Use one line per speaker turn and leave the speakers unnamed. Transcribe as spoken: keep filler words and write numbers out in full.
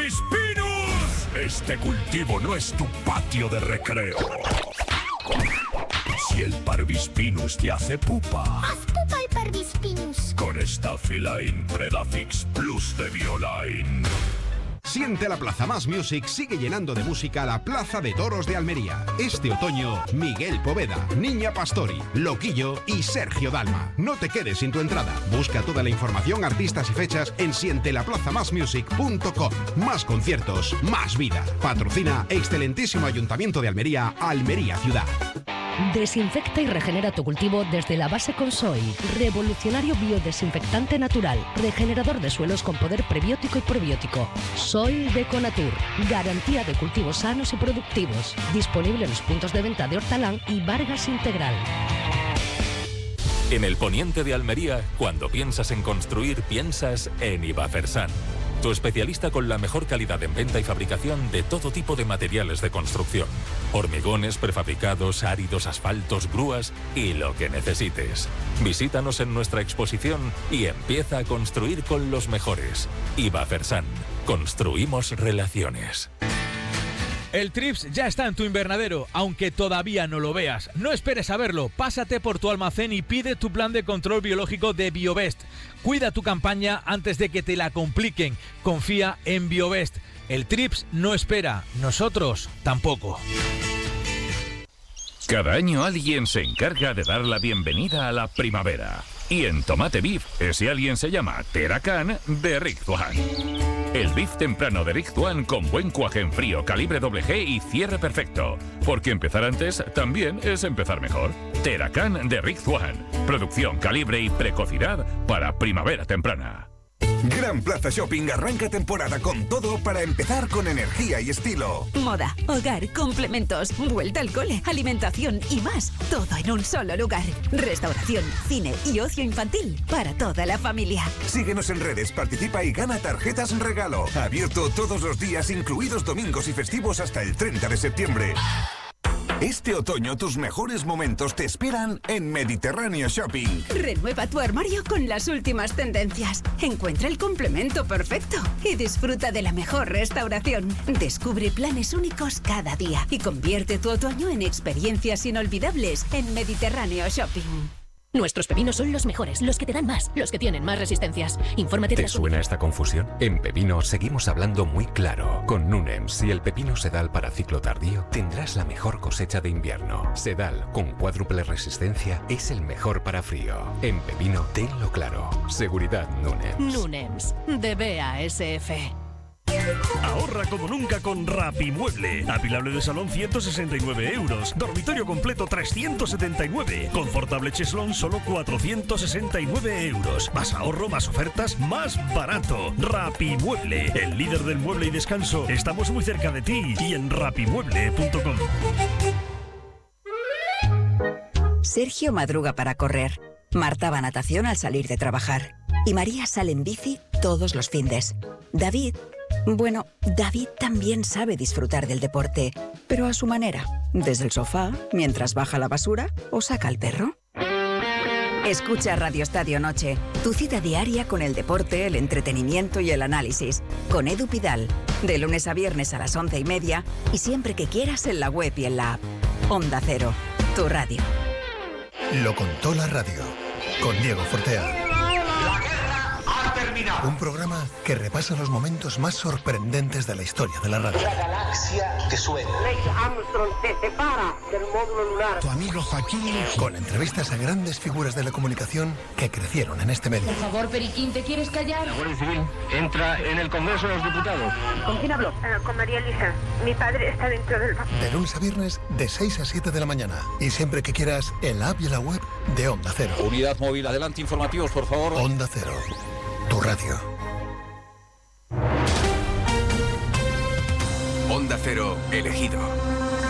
¡Parvispinus! Este cultivo no es tu patio de recreo. Si el Parvispinus te hace pupa,
haz pupa el Parvispinus
con Staphyline Predafix Plus de Bioline.
Siente la Plaza Más Music sigue llenando de música la Plaza de Toros de Almería. Este otoño, Miguel Poveda, Niña Pastori, Loquillo y Sergio Dalma. No te quedes sin tu entrada. Busca toda la información, artistas y fechas en siente la plaza más music punto com. Más conciertos, más vida. Patrocina excelentísimo Ayuntamiento de Almería, Almería Ciudad.
Desinfecta y regenera tu cultivo desde la base con Soil. Revolucionario biodesinfectante natural. Regenerador de suelos con poder prebiótico y probiótico. Soil de Conatur. Garantía de cultivos sanos y productivos. Disponible en los puntos de venta de Hortalán y Vargas Integral.
En el poniente de Almería, cuando piensas en construir, piensas en Ibafersan. Tu especialista con la mejor calidad en venta y fabricación de todo tipo de materiales de construcción. Hormigones, prefabricados, áridos, asfaltos, grúas y lo que necesites. Visítanos en nuestra exposición y empieza a construir con los mejores. Ibafersan. Construimos relaciones.
El Trips ya está en tu invernadero, aunque todavía no lo veas. No esperes a verlo, pásate por tu almacén y pide tu plan de control biológico de Biovest. Cuida tu campaña antes de que te la compliquen. Confía en Biovest. El Trips no espera, nosotros tampoco.
Cada año alguien se encarga de dar la bienvenida a la primavera. Y en Tomate Beef, ese alguien se llama Teracan de Rick Zwan. El beef temprano de Rick Zwan con buen cuaje en frío, calibre doble G y cierre perfecto. Porque empezar antes también es empezar mejor. Teracan de Rick Zwan. Producción, calibre y precocidad para primavera temprana.
Gran Plaza Shopping arranca temporada con todo para empezar con energía y estilo.
Moda, hogar, complementos, vuelta al cole, alimentación y más. Todo en un solo lugar. Restauración, cine y ocio infantil para toda la familia.
Síguenos en redes, participa y gana tarjetas regalo. Abierto todos los días, incluidos domingos y festivos hasta el treinta de septiembre. Este otoño tus mejores momentos te esperan en Mediterráneo Shopping.
Renueva tu armario con las últimas tendencias. Encuentra el complemento perfecto y disfruta de la mejor restauración. Descubre planes únicos cada día y convierte tu otoño en experiencias inolvidables en Mediterráneo Shopping.
Nuestros pepinos son los mejores, los que te dan más, los que tienen más resistencias. Infórmate de
¿Te suena esta confusión? En Pepino seguimos hablando muy claro. Con Nunems, si el pepino Sedal para ciclo tardío, tendrás la mejor cosecha de invierno. Sedal, con cuádruple resistencia, es el mejor para frío. En Pepino, tenlo claro. Seguridad Nunems.
Nunems, de B A S F.
Ahorra como nunca con Rapimueble. Apilable de salón ciento sesenta y nueve euros. Dormitorio completo trescientos setenta y nueve. Confortable cheslón solo cuatrocientos sesenta y nueve euros. Más ahorro, más ofertas, más barato. Rapimueble, el líder del mueble y descanso. Estamos muy cerca de ti y en rapimueble punto com.
Sergio madruga para correr. Marta va a natación al salir de trabajar. Y María sale en bici todos los findes. David... Bueno, David también sabe disfrutar del deporte, pero a su manera, desde el sofá, mientras baja la basura o saca al perro. Escucha Radio Estadio Noche, tu cita diaria con el deporte, el entretenimiento y el análisis, con Edu Pidal, de lunes a viernes a las once y media y siempre que quieras en la web y en la app. Onda Cero, tu radio.
Lo contó la radio, con Diego Fortea. Un programa que repasa los momentos más sorprendentes de la historia de la radio.
La galaxia que suena.
Neil Armstrong se separa del módulo lunar.
Tu amigo Joaquín. Con entrevistas a grandes figuras de la comunicación que crecieron en este medio.
Por favor, Periquín, ¿te quieres callar?
La Guardia Civil entra en el Congreso de los Diputados.
¿Con quién hablo?
Uh, con María Elisa. Mi padre está dentro del banco.
De lunes a viernes, de seis a siete de la mañana. Y siempre que quieras, en la app y en la web de Onda Cero.
Unidad móvil, adelante, informativos, por favor.
Onda Cero. Tu radio.
Onda Cero, elegido.